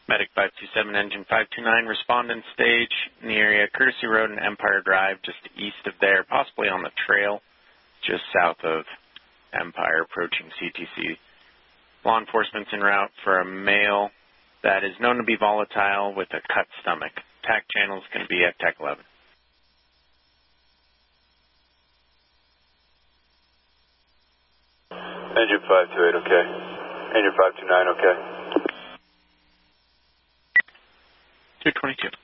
Medic 527, engine 529, respondent stage in the area, Courtesy Road and Empire Drive, just east of there, possibly on the trail, just south of Empire, approaching CTC. Law enforcement's en route for a male that is known to be volatile with a cut stomach. TAC channel is going to be at TAC 11. Engine 528, okay. Engine 529, okay. 222.